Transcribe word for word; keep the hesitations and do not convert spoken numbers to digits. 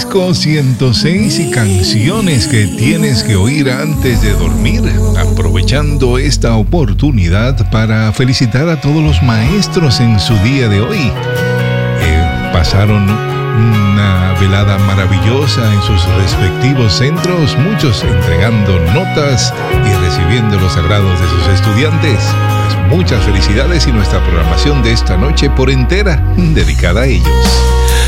Disco ciento seis y canciones que tienes que oír antes de dormir, aprovechando esta oportunidad para felicitar a todos los maestros en su día de hoy. Eh, pasaron una velada maravillosa en sus respectivos centros, muchos entregando notas y recibiendo los agrados de sus estudiantes. Pues muchas felicidades y nuestra programación de esta noche por entera dedicada a ellos.